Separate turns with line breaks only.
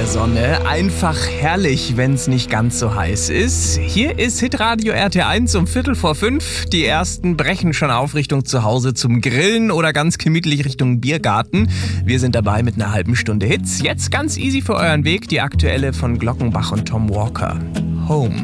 der Sonne. Einfach herrlich, wenn es nicht ganz so heiß ist. Hier ist Hitradio RT1 um 4:45. Die ersten brechen schon auf Richtung zu Hause zum Grillen oder ganz gemütlich Richtung Biergarten. Wir sind dabei mit einer halben Stunde Hits. Jetzt ganz easy für euren Weg die aktuelle von Glockenbach und Tom Walker. Home.